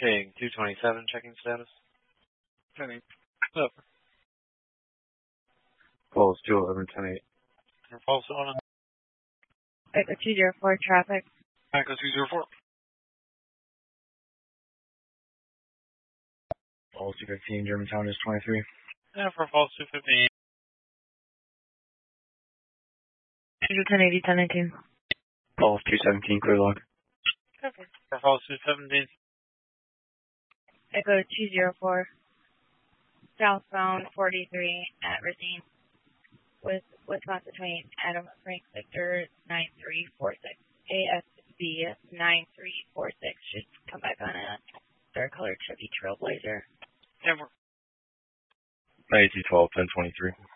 King 227, checking status. Penny. Falls 211, 10-8. Falls on. Echo 204, traffic. Echo 204. Falls 215, Germantown is 23. Yeah, for Falls 215. 1080, 1019. Falls 217, clear log. For Falls 217. Echo 204, southbound 43 at Racine with Wisconsin 20, Adam Frank Victor 9346. ASB 9346 should come back on a dark colored Chevy Trailblazer. Yeah, 9212, 1023.